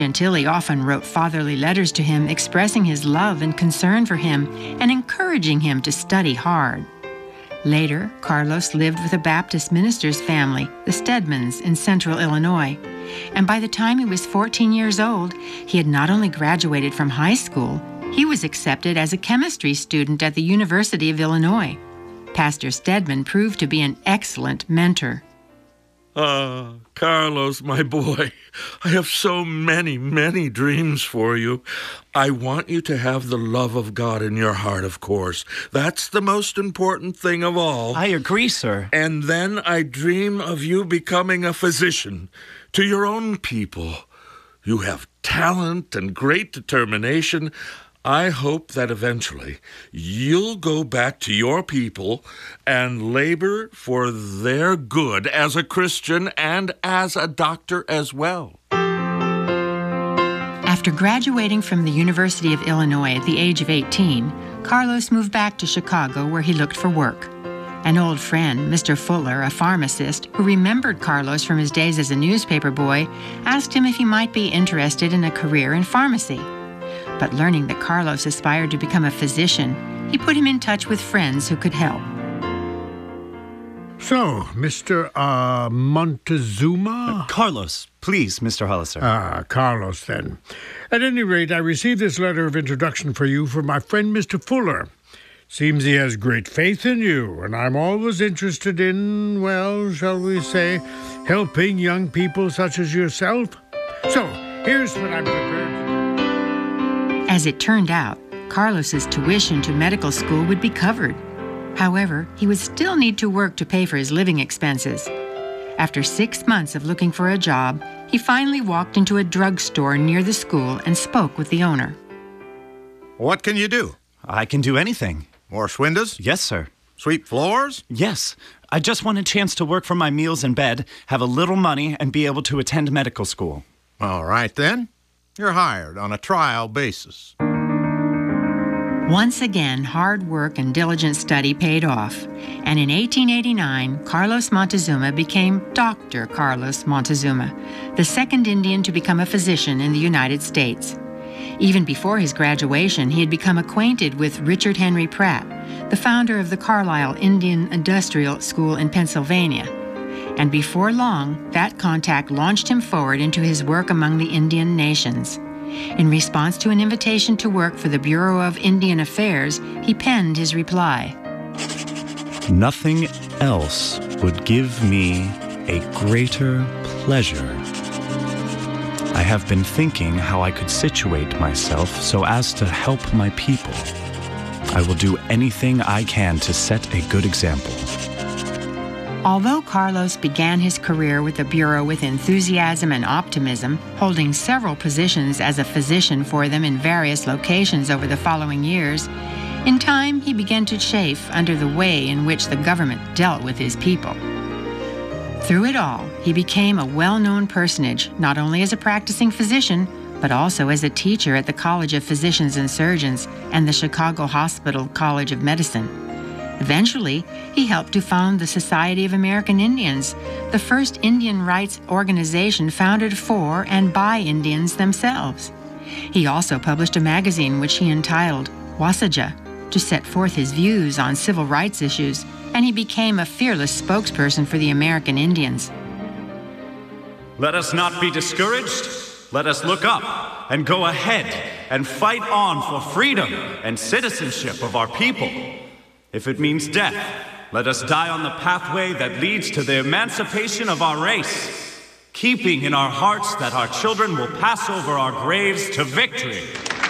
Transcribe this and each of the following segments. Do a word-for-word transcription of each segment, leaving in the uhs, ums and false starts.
Gentili often wrote fatherly letters to him expressing his love and concern for him and encouraging him to study hard. Later, Carlos lived with a Baptist minister's family, the Stedmans, in central Illinois. And by the time he was fourteen years old, he had not only graduated from high school, he was accepted as a chemistry student at the University of Illinois. Pastor Stedman proved to be an excellent mentor. Ah, Carlos, my boy, I have so many, many dreams for you. I want you to have the love of God in your heart, of course. That's the most important thing of all. I agree, sir. And then I dream of you becoming a physician to your own people. You have talent and great determination. I hope that eventually you'll go back to your people and labor for their good as a Christian and as a doctor as well. After graduating from the University of Illinois at the age of eighteen, Carlos moved back to Chicago where he looked for work. An old friend, Mister Fuller, a pharmacist, who remembered Carlos from his days as a newspaper boy, asked him if he might be interested in a career in pharmacy. But learning that Carlos aspired to become a physician, he put him in touch with friends who could help. So, Mister Uh, Montezuma? Uh, Carlos, please, Mister Hollister. Ah, Carlos, then. At any rate, I received this letter of introduction for you from my friend Mister Fuller. Seems he has great faith in you, and I'm always interested in, well, shall we say, helping young people such as yourself. So, here's what I'm prepared to do. As it turned out, Carlos's tuition to medical school would be covered. However, he would still need to work to pay for his living expenses. After six months of looking for a job, he finally walked into a drugstore near the school and spoke with the owner. What can you do? I can do anything. Wash windows? Yes, sir. Sweep floors? Yes. I just want a chance to work for my meals and bed, have a little money, and be able to attend medical school. All right, then. You're hired on a trial basis. Once again, hard work and diligent study paid off, and in eighteen eighty-nine, Carlos Montezuma became Doctor Carlos Montezuma, the second Indian to become a physician in the United States. Even before his graduation, he had become acquainted with Richard Henry Pratt, the founder of the Carlisle Indian Industrial School in Pennsylvania. And before long, that contact launched him forward into his work among the Indian nations. In response to an invitation to work for the Bureau of Indian Affairs, he penned his reply. Nothing else would give me a greater pleasure. I have been thinking how I could situate myself so as to help my people. I will do anything I can to set a good example. Although Carlos began his career with the Bureau with enthusiasm and optimism, holding several positions as a physician for them in various locations over the following years, in time he began to chafe under the way in which the government dealt with his people. Through it all, he became a well-known personage, not only as a practicing physician, but also as a teacher at the College of Physicians and Surgeons and the Chicago Hospital College of Medicine. Eventually, he helped to found the Society of American Indians, the first Indian rights organization founded for and by Indians themselves. He also published a magazine which he entitled Wasaja to set forth his views on civil rights issues, and he became a fearless spokesperson for the American Indians. Let us not be discouraged. Let us look up and go ahead and fight on for freedom and citizenship of our people. If it means death, let us die on the pathway that leads to the emancipation of our race, keeping in our hearts that our children will pass over our graves to victory.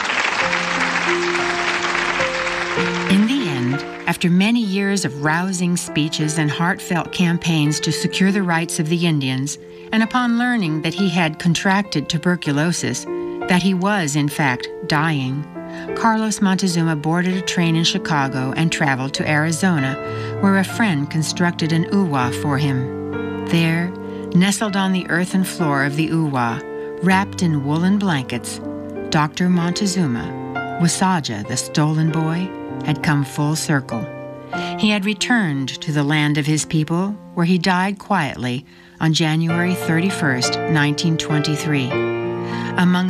In the end, after many years of rousing speeches and heartfelt campaigns to secure the rights of the Indians, and upon learning that he had contracted tuberculosis, that he was, in fact, dying, Carlos Montezuma boarded a train in Chicago and traveled to Arizona, where a friend constructed an uwa for him. There, nestled on the earthen floor of the uwa, wrapped in woolen blankets, Doctor Montezuma, Wasaja, the stolen boy, had come full circle. He had returned to the land of his people, where he died quietly on January thirty-first, nineteen twenty-three. Among